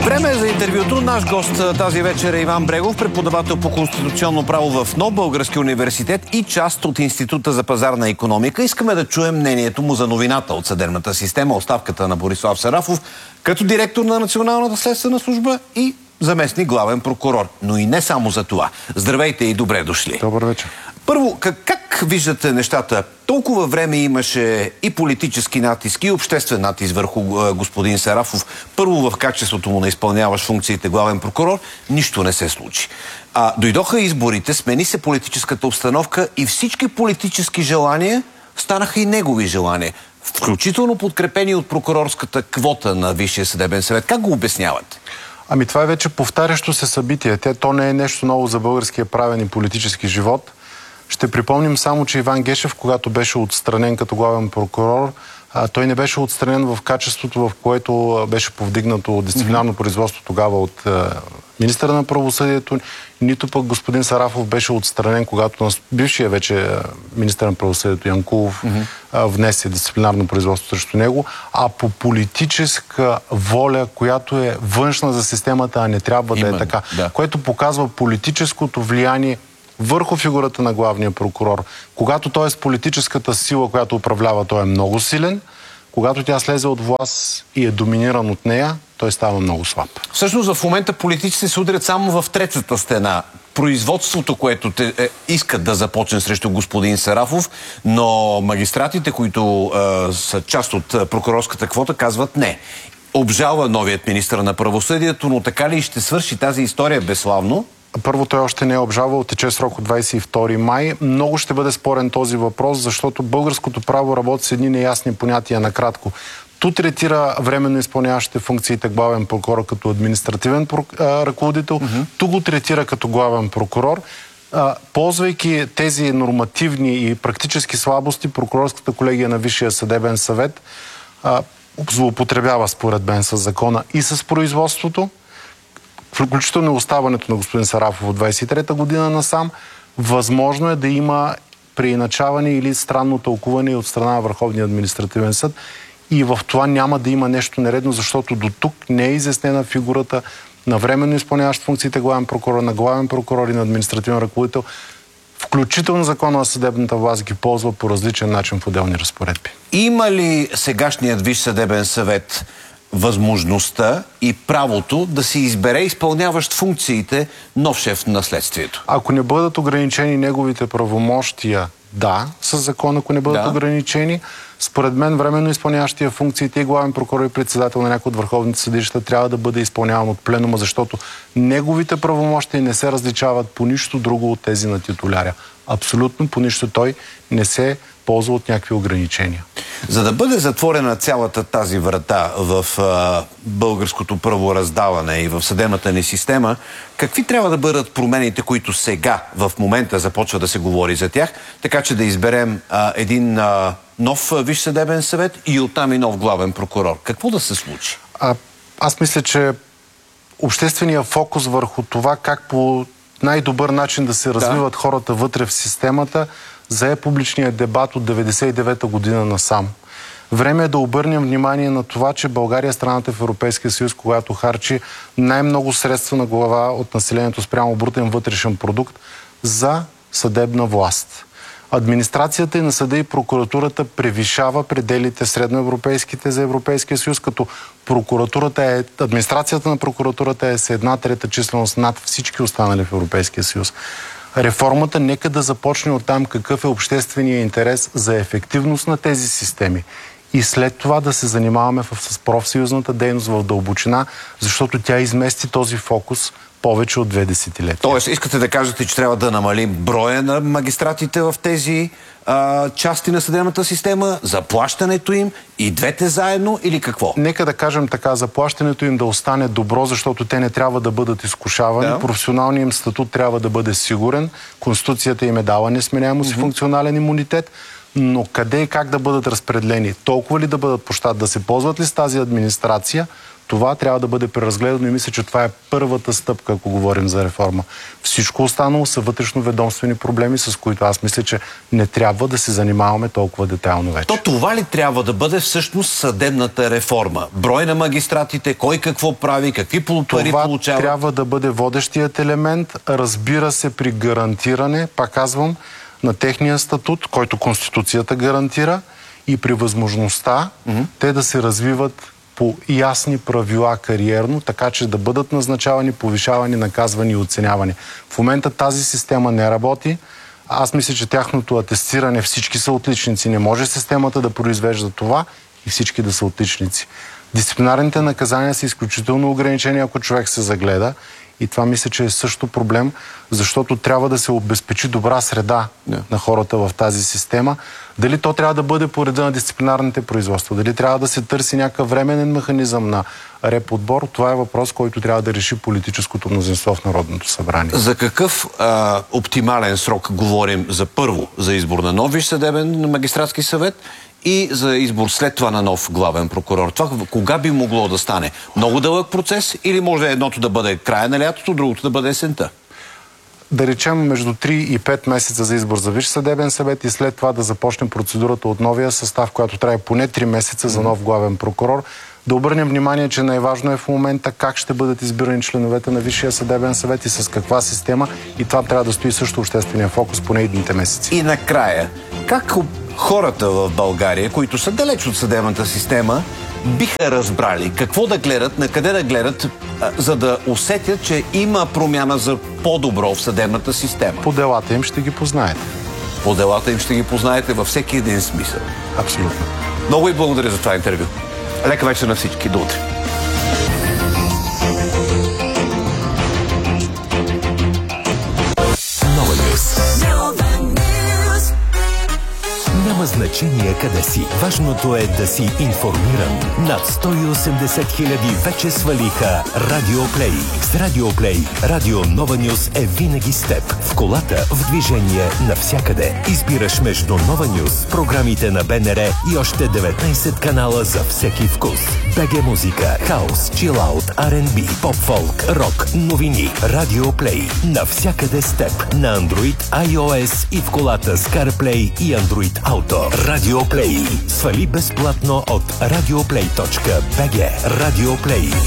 Време е за интервюто. Наш гост тази вечер е Иван Брегов, преподавател по конституционно право в НОБ, Български университет и част от Института за пазарна икономика. Искаме да чуем мнението му за новината от съдебната система, оставката на Борислав Сарафов като директор на Националната следствена служба и заместник главен прокурор. Но и не само за това. Здравейте и добре дошли. Добър вечер. Първо, как виждате нещата? Толкова време имаше и политически натиск, и обществен натиск върху господин Сарафов. Първо в качеството му на изпълняващ функциите главен прокурор, нищо не се случи. Дойдоха изборите, смени се политическата обстановка и всички политически желания станаха и негови желания. Включително подкрепени от прокурорската квота на Висшия съдебен съвет. Как го обяснявате? Ами това е вече повтарящо се събитие. То не е нещо ново за българския правен и политически живот. Ще припомним само, че Иван Гешев, когато беше отстранен като главен прокурор, той не беше отстранен в качеството, в което беше повдигнато дисциплинарно производство тогава от министъра на правосъдието, нито пък господин Сарафов беше отстранен, когато бившия вече министър на правосъдието Янкулов внесе дисциплинарно производство срещу него, а по политическа воля, която е външна за системата, а не трябва да е така. Да. Което показва политическото влияние върху фигурата на главния прокурор. Когато той е с политическата сила, която управлява, той е много силен. Когато тя слезе от власт и е доминиран от нея, той става много слаб. Всъщност в момента политиците се удрят само в третата стена. Производството, което искат да започне срещу господин Сарафов, но магистратите, които са част от прокурорската квота, казват не. Обжалва новият министър на правосъдието, но така ли ще свърши тази история безславно? Първо, той още не е обжалвал, тече срок от 22 май. Много ще бъде спорен този въпрос, защото българското право работи с едни неясни понятия накратко. Ту третира временно изпълняващите функциите главен прокурор като административен ръководител, ту го третира като главен прокурор. Ползвайки тези нормативни и практически слабости, прокурорската колегия на Висшия съдебен съвет злоупотребява според мен с закона и с производството, включително оставането на господин Сарафов от 23-та година насам. Възможно е да има преиначаване или странно тълкуване от страна на Върховния административен съд и в това няма да има нещо нередно, защото до тук не е изяснена фигурата на временно изпълняващ функциите главен прокурор, на главен прокурор и на административен ръководител. Включително закона на съдебната власт ги ползва по различен начин в отделни разпоредби. Има ли сегашният Висш съдебен съвет възможността и правото да се избере изпълняващ функциите нов шеф на следствието? Ако не бъдат ограничени неговите правомощия, да, с закон, ако не бъдат ограничени, според мен временно изпълняващия функциите и главен прокурор и председател на някои от върховните съдилища трябва да бъде изпълняван от пленума, защото неговите правомощия не се различават по нищо друго от тези на титуляря. Абсолютно по нищо той не се ползва от някакви ограничения. За да бъде затворена цялата тази врата в българското правораздаване и в съдебната ни система, какви трябва да бъдат промените, които сега, в момента започва да се говори за тях, така че да изберем един нов Висш съдебен съвет и оттам и нов главен прокурор? Какво да се случи? Аз мисля, че общественият фокус върху това как по най-добър начин да се развиват хората вътре в системата зае публичния дебат от 1999 година насам. Време е да обърнем внимание на това, че България е страната в Европейския съюз, която харчи най-много средства на глава от населението спрямо брутен вътрешен продукт за съдебна власт. Администрацията и на съда и прокуратурата превишава пределите средноевропейските за Европейския съюз, като администрацията на прокуратурата е с 1/3 численост над всички останали в Европейския съюз. Реформата нека да започне от там какъв е общественият интерес за ефективност на тези системи. И след това да се занимаваме с профсъюзната дейност в дълбочина, защото тя измести този фокус повече от 2 десетилетия. Тоест, искате да кажете, че трябва да намалим броя на магистратите в тези части на съдебната система, заплащането им и двете заедно или какво? Нека да кажем така, заплащането им да остане добро, защото те не трябва да бъдат изкушавани. Професионалният им статут трябва да бъде сигурен. Конституцията им е дала несменяемост и функционален имунитет. но къде и как да бъдат разпределени, толкова ли да бъдат по щат, да се ползват ли с тази администрация, това трябва да бъде преразгледано и мисля, че това е първата стъпка, ако говорим за реформа. Всичко останало са вътрешноведомствени проблеми, с които аз мисля, че не трябва да се занимаваме толкова детайлно вече. То това ли трябва да бъде всъщност съдебната реформа? Брой на магистратите, кой какво прави, какви пари получава? Това трябва да бъде водещият елемент, разбира се, при гарантиране, пак казвам, на техния статут, който Конституцията гарантира, и при възможността те да се развиват по ясни правила кариерно, така че да бъдат назначавани, повишавани, наказвани и оценявани. В момента тази система не работи. Аз мисля, че тяхното атестиране, всички са отличници. Не може системата да произвежда това и всички да са отличници. Дисциплинарните наказания са изключително ограничени, ако човек се загледа. И това мисля, че е също проблем, защото трябва да се обезпечи добра среда на хората в тази система. Дали то трябва да бъде по реда на дисциплинарните производства, дали трябва да се търси някакъв временен механизъм на реподбор, това е въпрос, който трябва да реши политическото мнозинство в Народното събрание. За какъв оптимален срок говорим за първо за избор на нов Висш съдебен магистратски съвет и за избор след това на нов главен прокурор? Това кога би могло да стане? Много дълъг процес или може едното да бъде края на лятото, другото да бъде есента? Да речем между 3 и 5 месеца за избор за Висш съдебен съвет и след това да започне процедурата от новия състав, която трябва поне 3 месеца за нов главен прокурор. Да обърнем внимание, че най-важно е в момента как ще бъдат избирани членовете на Висшия съдебен съвет и с каква система, и това трябва да стои също обществения фокус поне едните месеци. И накрая, как хората в България, които са далеч от съдебната система, биха разбрали какво да гледат, на къде да гледат, за да усетят, че има промяна за по-добро в съдебната система? По делата им ще ги познаете. По делата им ще ги познаете във всеки един смисъл. Абсолютно. Много ви благодаря за това интервю. Лека вечер на всички. До утре. Няма значение къде си. Важното е да си информиран. Над 180 хиляди вече свалиха Радиоплей. С Радиоплей Радио Нова Нюз е винаги с теб. В колата, в движение, навсякъде. Избираш между Нова Нюз, програмите на БНР и още 19 канала за всеки вкус. БГ музика, хаус, чилаут, R&B, поп-фолк, рок, новини. Радиоплей. Навсякъде с теб. На Android, iOS и в колата с CarPlay и Android Auto. Радиоплей. Свали безплатно от radioplay.bg. Радиоплей.